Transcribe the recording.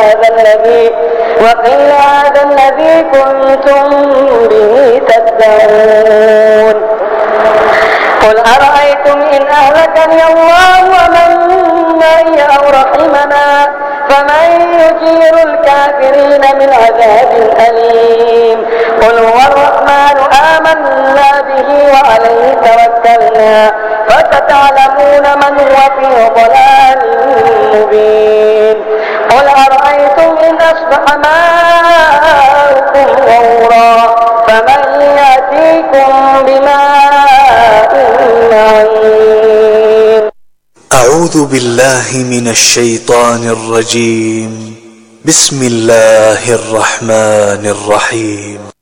هذا الذي كنتم به تدعون قل أرأيتم إن أهلكني الله ومن معي أو رحمنا فمن يجير الكافرين من عذاب أليم قل هو الرحمن آمنا به وعليه توكلنا فستعلمون من هو في ضلال مبين قل أرأيتم إن أصبح ماؤكم غورا فمن يأتيكم بماء معين. أعوذ بالله من الشيطان الرجيم. بسم الله الرحمن الرحيم.